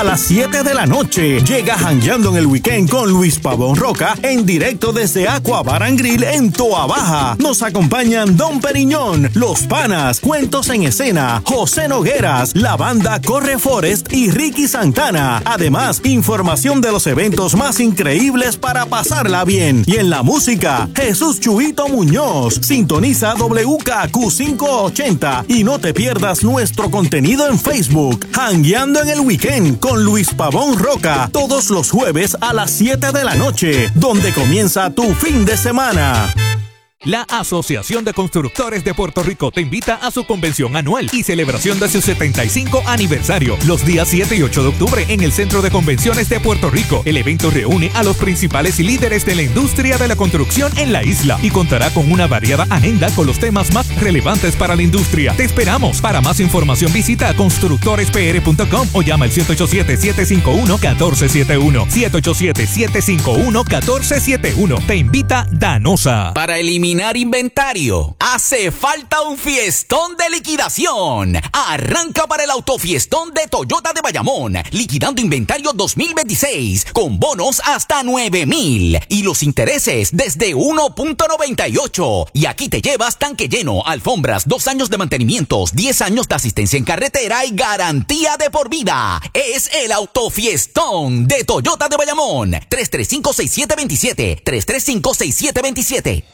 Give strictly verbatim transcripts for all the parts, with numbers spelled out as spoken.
a las siete de la noche. Llega Jangueando en el Weekend con Luis Pavón Roca en directo desde Aqua Bar and Grill en Toa Baja. Nos acompañan Don Periñón, Los Panas, Cuentos en Escena, José Nogueras, la banda Corre Forest y Ricky Santana. Además, información de los eventos más increíbles para pasarla bien. Y en la música, Jesús Chuito Muñoz. Sintoniza W K Q quinientos ochenta y no te pierdas nuestro contenido en Facebook. Jangueando en el Weekend con Luis Pavón Roca, todos los jueves a las siete de la noche, donde comienza tu fin de semana. La Asociación de Constructores de Puerto Rico te invita a su convención anual y celebración de su setenta y cinco aniversario, los días siete y ocho de octubre en el Centro de Convenciones de Puerto Rico. El evento reúne a los principales líderes de la industria de la construcción en la isla y contará con una variada agenda con los temas más relevantes para la industria. Te esperamos. Para más información visita constructores p r punto com o llama al siete ocho siete, siete cinco uno, uno cuatro siete uno. siete ocho siete, siete cinco uno, uno cuatro siete uno. Te invita Danosa. Para eliminar inventario, hace falta un fiestón de liquidación. Arranca para el autofiestón de Toyota de Bayamón, liquidando inventario dos mil veintiséis, con bonos hasta nueve mil y los intereses desde uno punto noventa y ocho. Y aquí te llevas tanque lleno, alfombras, dos años de mantenimientos, diez años de asistencia en carretera y garantía de por vida. Es el autofiestón de Toyota de Bayamón. tres tres cinco, seis siete dos siete, tres tres cinco, seis siete dos siete.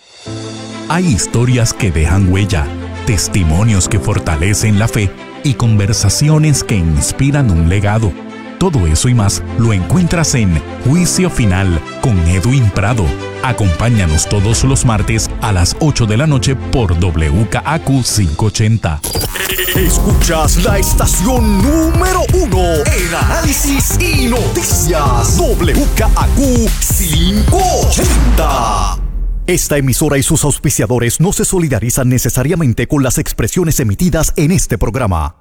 Hay historias que dejan huella, testimonios que fortalecen la fe y conversaciones que inspiran un legado. Todo eso y más lo encuentras en Juicio Final con Edwin Prado. Acompáñanos todos los martes a las ocho de la noche por W K A Q quinientos ochenta. Escuchas la estación número uno en análisis y noticias. W K A Q quinientos ochenta. Esta emisora y sus auspiciadores no se solidarizan necesariamente con las expresiones emitidas en este programa.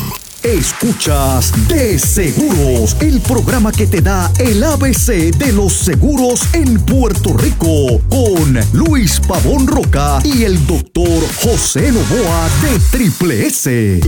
Escuchas De Seguros, el programa que te da el A B C de los seguros en Puerto Rico, con Luis Pavón Roca y el doctor José Novoa de Triple S.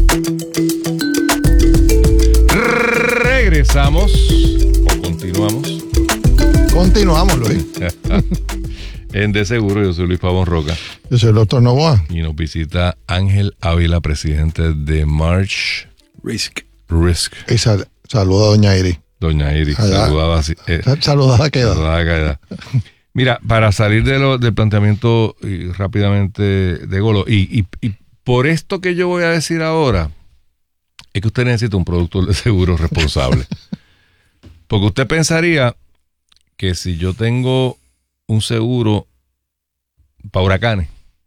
Regresamos o continuamos. Continuamos, Luis. En De Seguro, yo soy Luis Pavón Roca. Yo soy el doctor Novoa. Y nos visita Ángel Ávila, presidente de March Risk. Risk. Y sal, saluda a doña Iris. Doña Iris, saludada. Eh, saludada queda. Saludada queda. Mira, para salir de lo, del planteamiento y rápidamente de Golo, y, y, y por esto que yo voy a decir ahora, es que usted necesita un productor de seguro responsable. Porque usted pensaría que si yo tengo un seguro para huracanes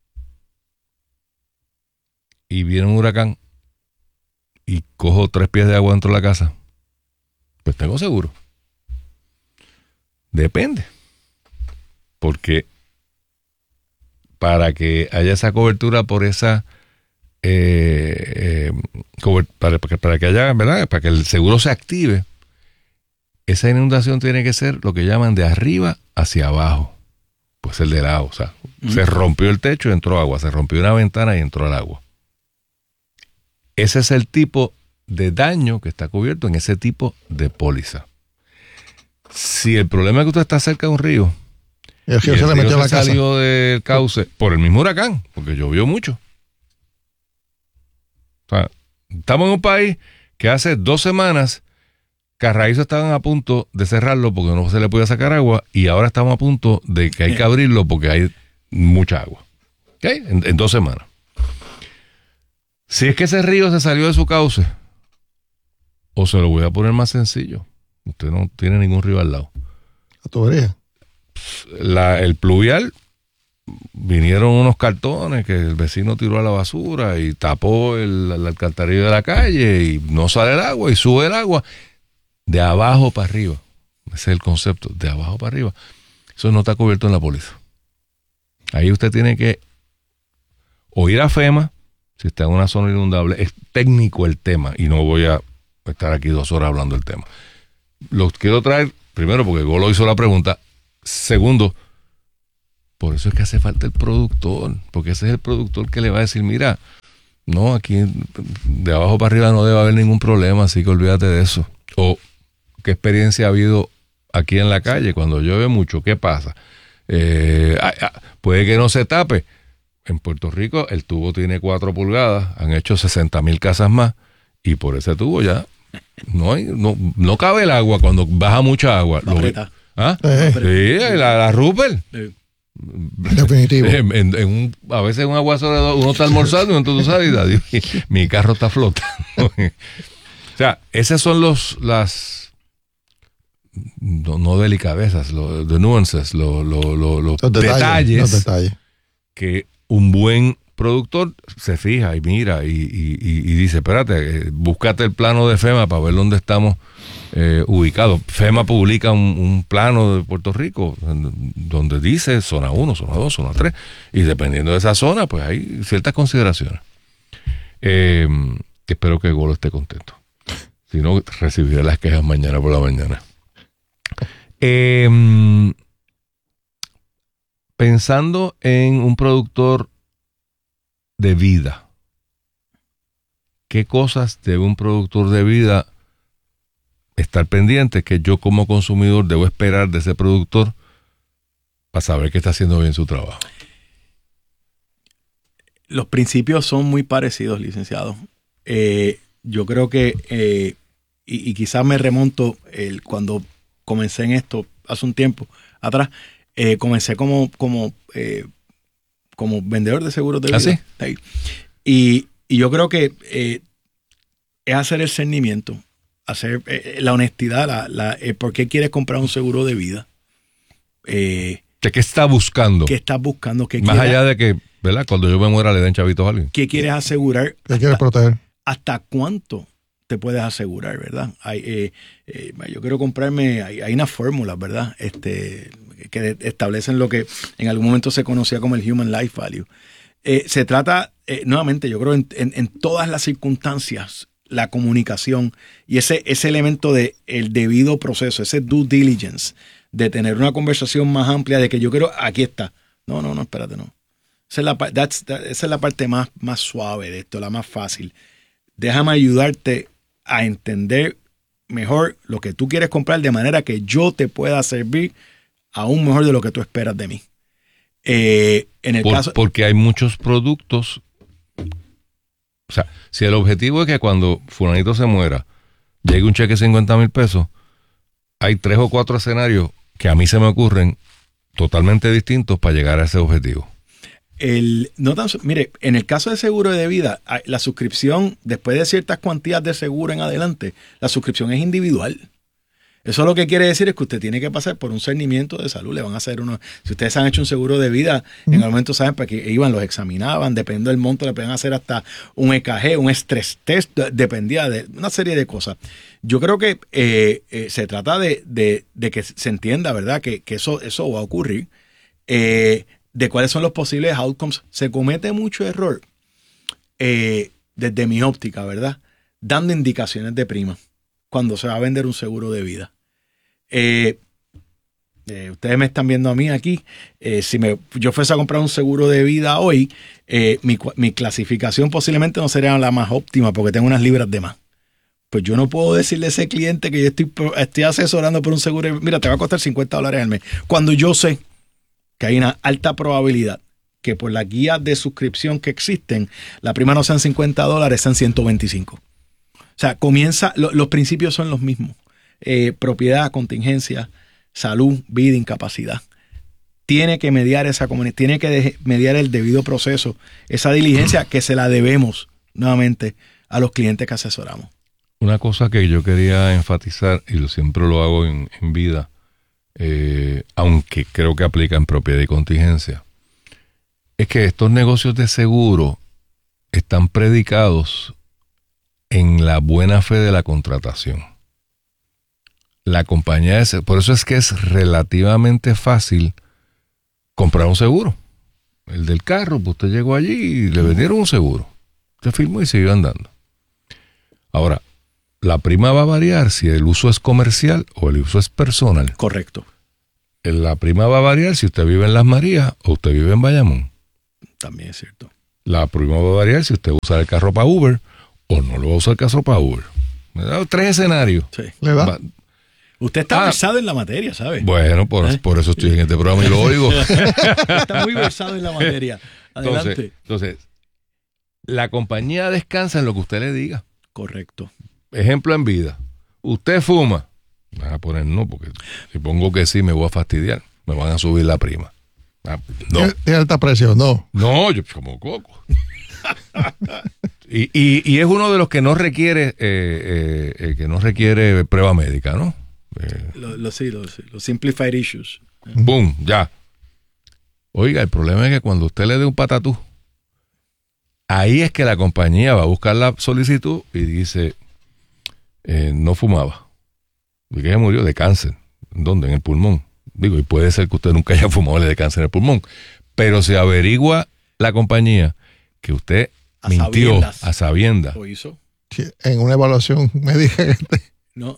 y viene un huracán y cojo tres pies de agua dentro de la casa, pues tengo seguro. Depende. Porque para que haya esa cobertura por esa eh, eh, cobert- para, para que haya, ¿verdad? Para que el seguro se active, esa inundación tiene que ser lo que llaman de arriba hacia abajo. Pues el del agua, o sea, mm. se rompió el techo y entró agua, se rompió una ventana y entró el agua. Ese es el tipo de daño que está cubierto en ese tipo de póliza. Si el problema es que usted está cerca de un río, el río y se el le río metió se a la casa, salió del cauce por el mismo huracán, porque llovió mucho. O sea, estamos en un país que hace dos semanas Carraízo estaban a punto de cerrarlo porque no se le podía sacar agua y ahora estamos a punto de que hay que abrirlo porque hay mucha agua. ¿Okay? En, en dos semanas. Si es que ese río se salió de su cauce, o se lo voy a poner más sencillo, usted no tiene ningún río al lado. ¿La tubería? La, el pluvial, vinieron unos cartones que el vecino tiró a la basura y tapó el, el alcantarillo de la calle y no sale el agua y sube el agua. De abajo para arriba. Ese es el concepto, de abajo para arriba. Eso no está cubierto en la póliza. Ahí usted tiene que o ir a FEMA, si está en una zona inundable. Es técnico el tema y no voy a estar aquí dos horas hablando del tema. Lo quiero traer, primero, porque Golo hizo la pregunta. Segundo, por eso es que hace falta el productor, porque ese es el productor que le va a decir, mira, no, aquí de abajo para arriba no debe haber ningún problema, así que olvídate de eso. O qué experiencia ha habido aquí en la calle cuando llueve mucho. ¿Qué pasa? Eh, ah, ah, puede que no se tape. En Puerto Rico el tubo tiene cuatro pulgadas, han hecho sesenta mil casas más y por ese tubo ya no hay, no, no cabe el agua cuando baja mucha agua. Lo, ¿ah? Eh. Sí, la, la Rupert. Sí. Definitivo. En, en, en un, a veces en un aguacero uno está almorzando y entonces sale y mi carro está flotando. O sea, esas son los las no, no delicadezas, los de nuances, los, los, los, los Los detalles, detalles, los detalles que un buen productor se fija y mira y, y, y, y dice, espérate, búscate el plano de FEMA para ver dónde estamos eh, ubicados. FEMA publica un, un plano de Puerto Rico donde dice zona uno, zona dos, zona tres, y dependiendo de esa zona, pues hay ciertas consideraciones. Eh, espero que Golo esté contento. Si no, recibiré las quejas mañana por la mañana. Eh, pensando en un productor de vida, ¿qué cosas debe un productor de vida estar pendiente que yo como consumidor debo esperar de ese productor para saber que está haciendo bien su trabajo? Los principios son muy parecidos, licenciado. Eh, yo creo que, eh, y, y quizás me remonto el, cuando comencé en esto hace un tiempo atrás, eh, comencé como, como, eh, como vendedor de seguros de vida. ¿Ah, sí? Y, y yo creo que eh, es hacer el cernimiento, hacer eh, la honestidad, la, la, eh, por qué quieres comprar un seguro de vida. Eh, ¿Qué, qué está buscando? ¿Qué estás buscando? ¿Qué Más quieres, allá de que, ¿verdad? Cuando yo me muera le den chavitos a alguien. ¿Qué quieres asegurar? ¿Qué quieres proteger? ¿Hasta cuánto te puedes asegurar, verdad? Hay, eh, eh, yo quiero comprarme, hay, hay unas fórmulas, ¿verdad? Este, que establecen lo que en algún momento se conocía como el Human Life Value. Eh, se trata, eh, nuevamente, yo creo en, en, en todas las circunstancias, la comunicación y ese, ese elemento de el debido proceso, ese due diligence, de tener una conversación más amplia de que yo quiero, aquí está. No, no, no, espérate, no. Esa es la, that's, that, esa es la parte más, más suave de esto, la más fácil. Déjame ayudarte a entender mejor lo que tú quieres comprar de manera que yo te pueda servir aún mejor de lo que tú esperas de mí. Eh, en el Por, caso, porque hay muchos productos. O sea, si el objetivo es que cuando fulanito se muera llegue un cheque de cincuenta mil pesos, hay tres o cuatro escenarios que a mí se me ocurren totalmente distintos para llegar a ese objetivo. El, no tan, mire, en el caso de seguro de vida, la suscripción, después de ciertas cuantías de seguro en adelante, la suscripción es individual. Eso lo que quiere decir es que usted tiene que pasar por un cernimiento de salud. Le van a hacer uno. Si ustedes han hecho un seguro de vida, uh-huh. en el momento saben para que iban, los examinaban, dependiendo del monto, le pueden hacer hasta un E K G, un stress test, dependía de una serie de cosas. Yo creo que eh, eh, se trata de, de, de que se entienda, ¿verdad?, que, que eso, eso va a ocurrir. Eh, de cuáles son los posibles outcomes. Se comete mucho error eh, desde mi óptica, ¿verdad?, dando indicaciones de prima cuando se va a vender un seguro de vida. Eh, eh, ustedes me están viendo a mí aquí. Eh, si me, yo fuese a comprar un seguro de vida hoy, eh, mi, mi clasificación posiblemente no sería la más óptima porque tengo unas libras de más. Pues yo no puedo decirle a ese cliente que yo estoy, estoy asesorando por un seguro de vida, mira, te va a costar cincuenta dólares al mes. Cuando yo sé que hay una alta probabilidad que por las guías de suscripción que existen, la prima no sean cincuenta dólares, sean ciento veinticinco. O sea, comienza, lo, los principios son los mismos. Eh, propiedad, contingencia, salud, vida, incapacidad. Tiene que mediar esa comunidad, tiene que de, mediar el debido proceso, esa diligencia que se la debemos nuevamente a los clientes que asesoramos. Una cosa que yo quería enfatizar, y lo, siempre lo hago en, en vida, eh, aunque creo que aplica en propiedad y contingencia, es que estos negocios de seguro están predicados en la buena fe de la contratación. La compañía de seguro, por eso es que es relativamente fácil comprar un seguro. El del carro, pues usted llegó allí y le vendieron un seguro. Usted firmó y siguió andando. Ahora, la prima va a variar si el uso es comercial o el uso es personal. Correcto. La prima va a variar si usted vive en Las Marías o usted vive en Bayamón. También es cierto. La prima va a variar si usted usa el carro para Uber o no lo va a usar el carro para Uber. Me da tres escenarios. Sí. ¿Le da? Va- Usted está Ah. versado en la materia, ¿sabe? Bueno, por, ¿Eh? por eso estoy en este programa y lo oigo. Está muy versado en la materia. Adelante. Entonces, entonces, la compañía descansa en lo que usted le diga. Correcto. Ejemplo en vida. Usted fuma. Me van a poner no, porque si pongo que sí me voy a fastidiar. Me van a subir la prima. Ah, no. Tiene- Tiene alta presión, no. No, yo como coco. y, y, y es uno de los que no requiere eh, eh, eh, que no requiere prueba médica, ¿no? Eh, Los lo, sí, los lo simplified issues. boom, ya. Oiga, el problema es que cuando usted le dé un patatú, ahí es que la compañía va a buscar la solicitud y dice, eh, no fumaba. ¿De qué se murió? De cáncer. ¿Dónde? En el pulmón. Digo, y puede ser que usted nunca haya fumado y le dé cáncer en el pulmón. Pero se averigua la compañía que usted A mintió sabiendas. a sabiendas. ¿Lo hizo? Sí, en una evaluación médica. No.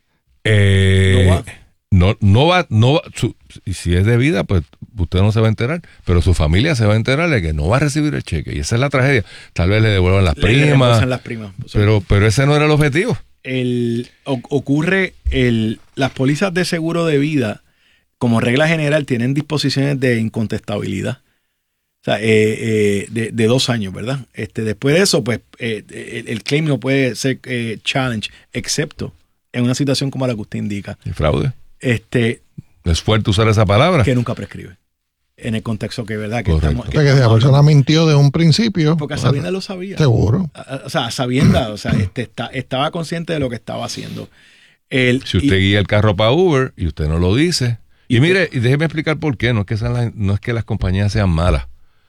Eh, No va. No, no va, no va, su- y si es de vida, pues usted no se va a enterar, pero su familia se va a enterar de que no va a recibir el cheque. Y esa es la tragedia. Tal vez le devuelvan las Le primas, reembolsan las primas. O sea, pero, pero ese no era el objetivo. el, o- ocurre, el, las pólizas de seguro de vida, como regla general, tienen disposiciones de incontestabilidad. O sea, eh, eh, de, de dos años, ¿verdad? Este, después de eso, pues, eh, el, el claim no puede ser eh, challenge, excepto en una situación como la que usted indica. Y fraude. Este, Es fuerte usar esa palabra. que nunca prescribe. En el contexto que, ¿verdad? Que Correcto. estamos, que Porque si la estamos persona hablando. mintió de un principio. Porque a sabiendas lo sabía. Seguro. A- a- O sea, a sabiendas, o sea, este, está, estaba consciente de lo que estaba haciendo. El, Si usted y- guía el carro para Uber y usted no lo dice. Y, Y mire, y déjeme explicar por qué. No es que sean las- no es que las compañías sean malas.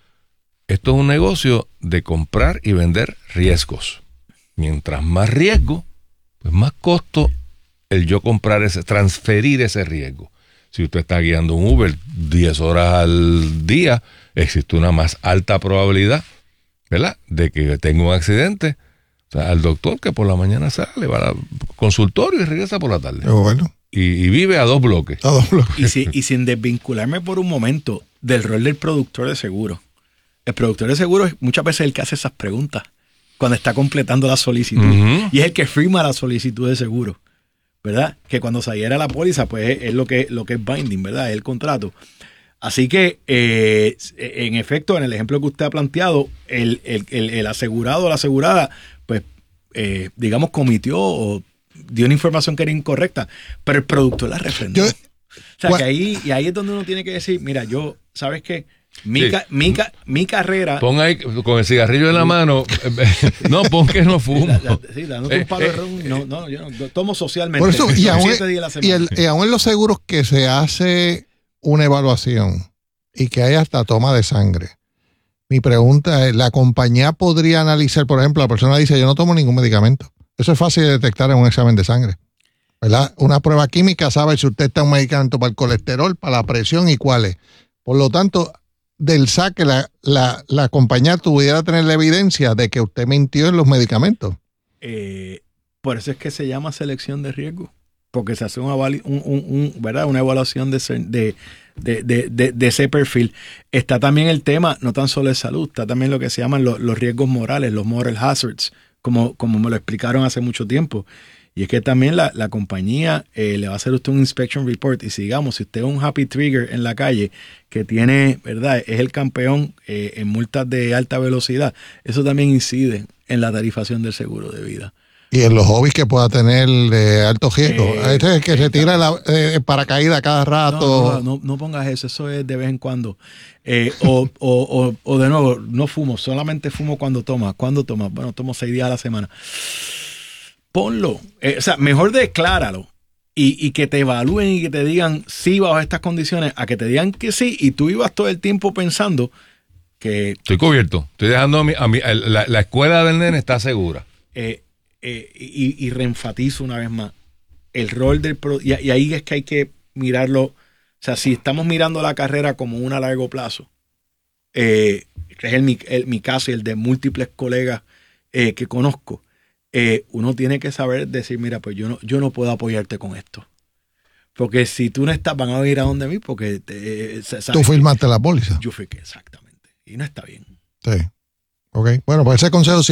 Esto es un negocio de comprar y vender riesgos. Mientras más riesgo, pues más costo el yo comprar ese, transferir ese riesgo. Si usted está guiando un Uber diez horas al día, existe una más alta probabilidad, ¿verdad?, de que tenga un accidente. O sea, al doctor que por la mañana sale, va al consultorio y regresa por la tarde. Pero bueno, Y, y vive a dos bloques. todo lo Y, si- y sin desvincularme por un momento del rol del productor de seguro. El productor de seguro es muchas veces el que hace esas preguntas cuando está completando la solicitud. Ujú. Y es el que firma la solicitud de seguro, ¿verdad? Que cuando saliera la póliza, pues es, es lo que, lo que es binding, ¿verdad? Es el contrato. Así que, eh, en efecto, en el ejemplo que usted ha planteado, el, el, el, el asegurado o la asegurada, pues, eh, digamos, cometió o dio una información que era incorrecta, pero el productor la refrendó. Yo- O sea, Gua- que ahí, y ahí es donde uno tiene que decir, mira, yo, ¿sabes qué? Mi, Sí. ca- mi, ca- mi carrera... Pon ahí con el cigarrillo en la mano. No, pon que no fumo. Da- da- sí, dándote Eh, un palo de eh, ron, no, no, yo no, yo tomo socialmente. Por eso, y Son aún, siete días a la y, semana. el- y aún en los seguros que se hace una evaluación y que hay hasta toma de sangre. Mi pregunta es, ¿la compañía podría analizar, por ejemplo, la persona dice, yo no tomo ningún medicamento? Eso es fácil de detectar en un examen de sangre, ¿verdad? Una prueba química sabe si usted está en un medicamento para el colesterol, para la presión y cuáles. Por lo tanto, del saque, la, la, la compañía tuviera tener la evidencia de que usted mintió en los medicamentos. Eh, por eso es que se llama selección de riesgo, porque se hace una, vali- un, un- un- ¿verdad? una evaluación de, ese- de, de, de, de- de ese perfil. Está también el tema, no tan solo de salud, está también lo que se llaman los, los riesgos morales, los moral hazards, como, como me lo explicaron hace mucho tiempo. Y es que también la, la compañía eh, le va a hacer a usted un inspection report. Y si digamos, si usted es un happy trigger en la calle que tiene, ¿verdad? Es el campeón eh, en multas de alta velocidad, eso también incide en la tarifación del seguro de vida. Y en los hobbies que pueda tener de alto riesgo. Eh, Ese es el que se tira la, eh, paracaídas cada rato. No, no, no, no pongas eso, eso es de vez en cuando. Eh, o, o, o, o de nuevo, no fumo, solamente fumo cuando tomas. ¿Cuándo tomas? Bueno, tomo seis días a la semana. Ponlo. Eh, o sea, mejor decláralo y, y que te evalúen y que te digan sí bajo estas condiciones, a que te digan que sí y tú ibas todo el tiempo pensando que Estoy cubierto. Estoy dejando a mi, a mi- a la, la escuela del nene está segura. eh, eh, y, y reenfatizo una vez más el rol del pro, y, y ahí es que hay que mirarlo. O sea, si estamos mirando la carrera como un a largo plazo, eh, que es el, mi, el- mi caso y el de múltiples colegas eh, que conozco, eh, uno tiene que saber decir, mira, pues yo no, yo no puedo apoyarte con esto. Porque si tú no estás, van a venir a donde mí porque te, eh, ¿sabes? Tú firmaste la póliza. Yo fui que exactamente. Y no está bien. Sí. Ok. Bueno, pues ese consejo